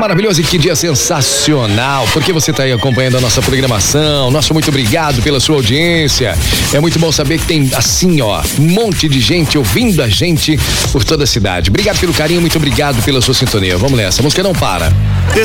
maravilhoso e que dia sensacional, porque você está aí acompanhando a nossa programação. Nosso muito obrigado pela sua audiência. É muito bom saber que tem assim, ó, um monte de gente ouvindo a gente por toda a cidade. Obrigado pelo carinho, muito obrigado pela sua sintonia. Vamos nessa, a música não para.